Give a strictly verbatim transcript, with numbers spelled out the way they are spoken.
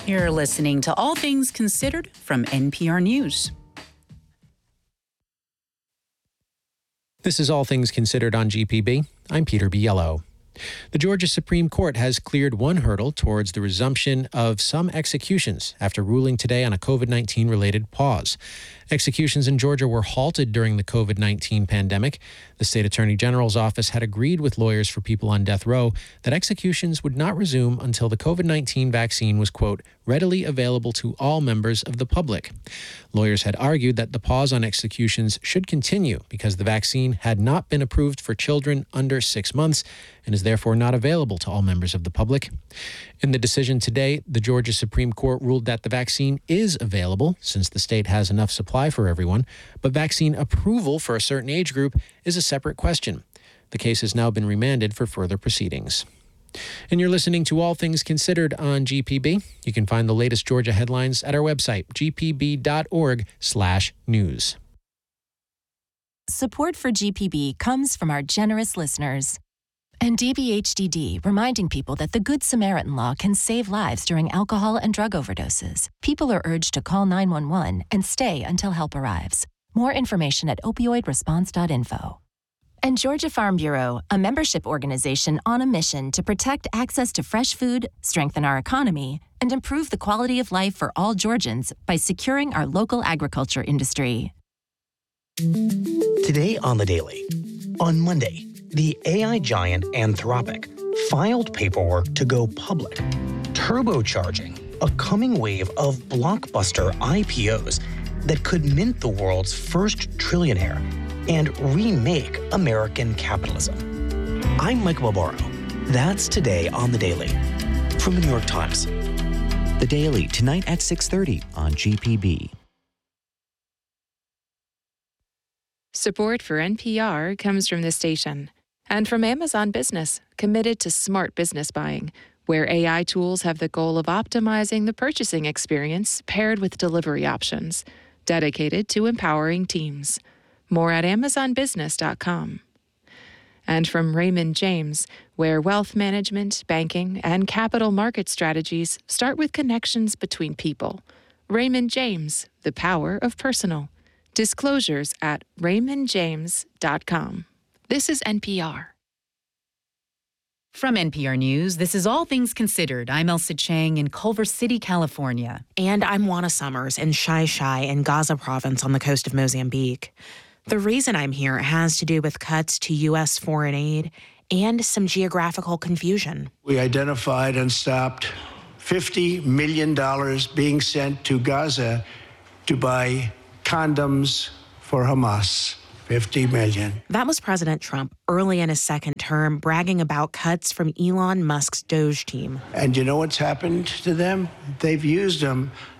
You're listening to All Things Considered from N P R News. This is All Things Considered on G P B. I'm Peter Biello. The Georgia Supreme Court has cleared one hurdle towards the resumption of some executions after ruling today on a COVID nineteen related pause. Executions in Georgia were halted during the COVID nineteen pandemic. The state attorney general's office had agreed with lawyers for people on death row that executions would not resume until the COVID nineteen vaccine was, quote, readily available to all members of the public. Lawyers had argued that the pause on executions should continue because the vaccine had not been approved for children under six months and is therefore not available to all members of the public. In the decision today, the Georgia Supreme Court ruled that the vaccine is available since the state has enough supply for everyone, but vaccine approval for a certain age group is a separate question. The case has now been remanded for further proceedings. And you're listening to All Things Considered on G P B. You can find the latest Georgia headlines at our website, g p b dot org slash news. Support for G P B comes from our generous listeners. And D B H D D, reminding people that the Good Samaritan Law can save lives during alcohol and drug overdoses. People are urged to call nine one one and stay until help arrives. More information at opioid response dot info. And Georgia Farm Bureau, a membership organization on a mission to protect access to fresh food, strengthen our economy, and improve the quality of life for all Georgians by securing our local agriculture industry. Today on The Daily. On Monday, the A I giant Anthropic filed paperwork to go public, turbocharging a coming wave of blockbuster I P Os that could mint the world's first trillionaire and remake American capitalism. I'm Mike Barbaro. That's today on The Daily. From the New York Times. The Daily, tonight at six thirty on G P B. Support for N P R comes from this station and from Amazon Business, committed to smart business buying, where A I tools have the goal of optimizing the purchasing experience paired with delivery options, dedicated to empowering teams. More at amazon business dot com. And from Raymond James, where wealth management, banking, and capital market strategies start with connections between people. Raymond James, the power of personal. Disclosures at raymond james dot com. This is N P R. From N P R News, this is All Things Considered. I'm Elsa Chang in Culver City, California. And I'm Juana Summers in Shai Shai in Gaza province on the coast of Mozambique. The reason I'm here has to do with cuts to U S foreign aid and some geographical confusion. We identified and stopped fifty million dollars being sent to Gaza to buy condoms for Hamas. fifty million dollars. That was President Trump early in his second term, bragging about cuts from Elon Musk's Doge team. And you know what's happened to them? They've used them